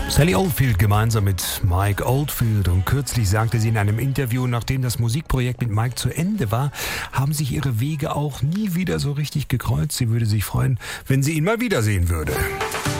Sally Oldfield gemeinsam mit Mike Oldfield, und kürzlich sagte sie in einem Interview, nachdem das Musikprojekt mit Mike zu Ende war, haben sich ihre Wege auch nie wieder so richtig gekreuzt. Sie würde sich freuen, wenn sie ihn mal wiedersehen würde.